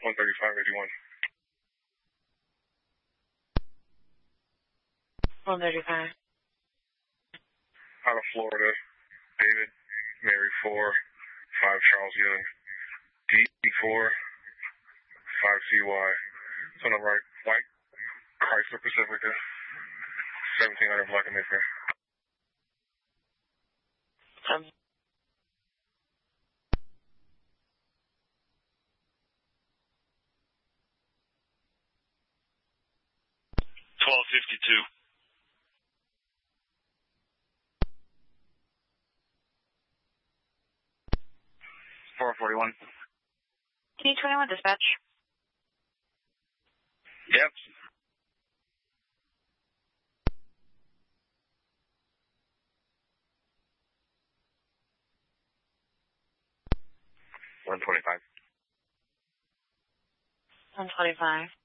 13581. 135. Out of Florida, David, Mary 4, 5 Charles Young, D4, 5CY. It's on the right, white, Chrysler Pacifica, 1700 Black and Mayfair. 1252. 441. T21 dispatch. Yep. $125. 125.